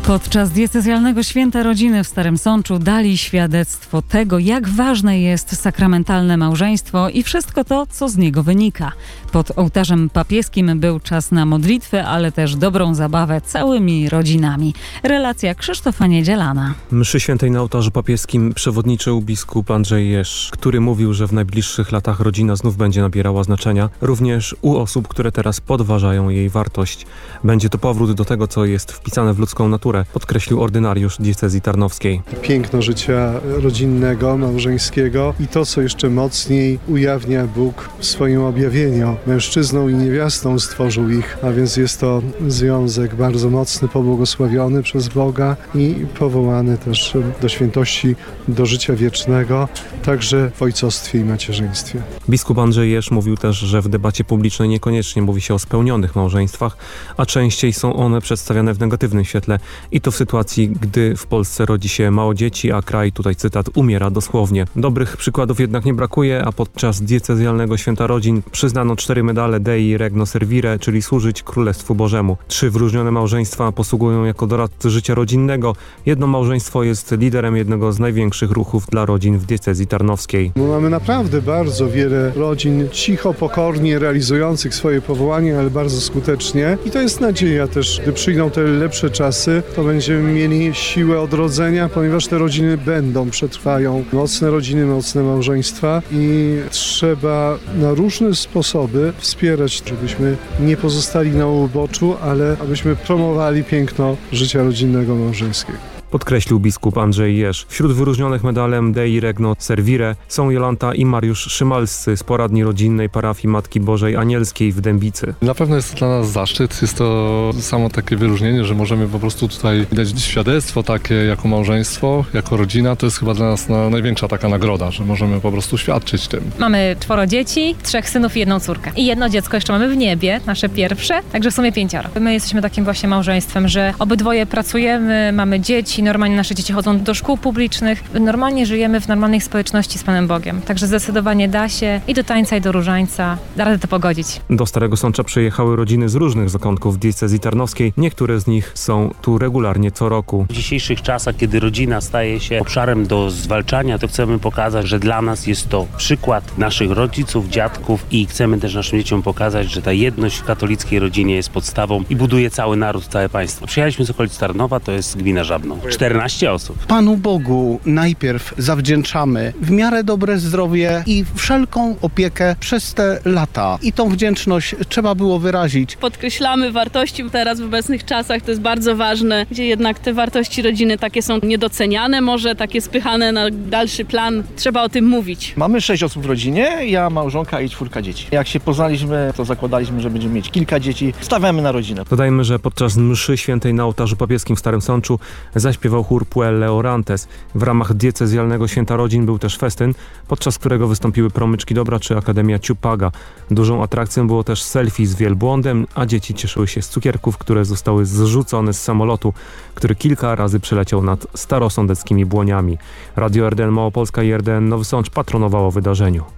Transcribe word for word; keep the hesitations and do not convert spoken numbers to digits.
Podczas diecezjalnego święta rodziny w Starym Sączu dali świadectwo tego, jak ważne jest sakramentalne małżeństwo i wszystko to, co z niego wynika. Pod ołtarzem papieskim był czas na modlitwę, ale też dobrą zabawę całymi rodzinami. Relacja Krzysztofa Niedzielana. Mszy świętej na ołtarzu papieskim przewodniczył biskup Andrzej Jeż, który mówił, że w najbliższych latach rodzina znów będzie nabierała znaczenia, również u osób, które teraz podważają jej wartość. Będzie to powrót do tego, co jest wpisane w ludzką naturę, podkreślił ordynariusz diecezji tarnowskiej. Piękno życia rodzinnego, małżeńskiego i to, co jeszcze mocniej ujawnia Bóg w swoim objawieniu. Mężczyzną i niewiastą stworzył ich, a więc jest to związek bardzo mocny, pobłogosławiony przez Boga i powołany też do świętości, do życia wiecznego, także w ojcostwie i macierzyństwie. Biskup Andrzej Jeż mówił też, że w debacie publicznej niekoniecznie mówi się o spełnionych małżeństwach, a częściej są one przedstawiane w negatywnym świetle i to w sytuacji, gdy w Polsce rodzi się mało dzieci, a kraj, tutaj cytat, umiera dosłownie. Dobrych przykładów jednak nie brakuje, a podczas diecezjalnego święta rodzin przyznano cztery medale Dei Regno Servire, czyli służyć Królestwu Bożemu. Trzy wyróżnione małżeństwa posługują jako doradcy życia rodzinnego. Jedno małżeństwo jest liderem jednego z największych ruchów dla rodzin w diecezji tarnowskiej. Bo mamy naprawdę bardzo wiele rodzin cicho, pokornie realizujących swoje powołanie, ale bardzo skutecznie. I to jest nadzieja też, gdy przyjdą te lepsze czasy, to będziemy mieli siłę odrodzenia, ponieważ te rodziny będą, przetrwają. Mocne rodziny, mocne małżeństwa i trzeba na różne sposoby wspierać, żebyśmy nie pozostali na uboczu, ale abyśmy promowali piękno życia rodzinnego, małżeńskiego. Podkreślił biskup Andrzej Jeż. Wśród wyróżnionych medalem Dei Regno Servire są Jolanta i Mariusz Szymalscy z poradni rodzinnej parafii Matki Bożej Anielskiej w Dębicy. Na pewno jest to dla nas zaszczyt. Jest to samo takie wyróżnienie, że możemy po prostu tutaj dać świadectwo takie jako małżeństwo, jako rodzina. To jest chyba dla nas na, największa taka nagroda, że możemy po prostu świadczyć tym. Mamy czworo dzieci, trzech synów i jedną córkę. I jedno dziecko jeszcze mamy w niebie, nasze pierwsze, także w sumie pięcioro. My jesteśmy takim właśnie małżeństwem, że obydwoje pracujemy, mamy dzieci, normalnie nasze dzieci chodzą do szkół publicznych, normalnie żyjemy w normalnej społeczności z Panem Bogiem. Także zdecydowanie da się i do tańca, i do różańca, da radę to pogodzić. Do Starego Sącza przyjechały rodziny z różnych zakątków diecezji tarnowskiej. Niektóre z nich są tu regularnie co roku. W dzisiejszych czasach, kiedy rodzina staje się obszarem do zwalczania, to chcemy pokazać, że dla nas jest to przykład naszych rodziców, dziadków i chcemy też naszym dzieciom pokazać, że ta jedność w katolickiej rodzinie jest podstawą i buduje cały naród, całe państwo. Przyjechaliśmy z okolic Tarnowa, to jest gmina Żabno. czternaście osób. Panu Bogu najpierw zawdzięczamy w miarę dobre zdrowie i wszelką opiekę przez te lata. I tą wdzięczność trzeba było wyrazić. Podkreślamy wartości teraz w obecnych czasach, to jest bardzo ważne, gdzie jednak te wartości rodziny takie są niedoceniane, może takie spychane na dalszy plan. Trzeba o tym mówić. Mamy sześć osób w rodzinie, ja, małżonka i czwórka dzieci. Jak się poznaliśmy, to zakładaliśmy, że będziemy mieć kilka dzieci. Stawiamy na rodzinę. Dodajmy, że podczas mszy świętej na ołtarzu papieskim w Starym Sączu zaśpiewał chór Puelle Orantes. W ramach diecezjalnego święta rodzin był też festyn, podczas którego wystąpiły Promyczki Dobra czy Akademia Ciupaga. Dużą atrakcją było też selfie z wielbłądem, a dzieci cieszyły się z cukierków, które zostały zrzucone z samolotu, który kilka razy przeleciał nad starosądeckimi Błoniami. Radio R D N Małopolska i R D N Nowy Sącz patronowało wydarzeniu.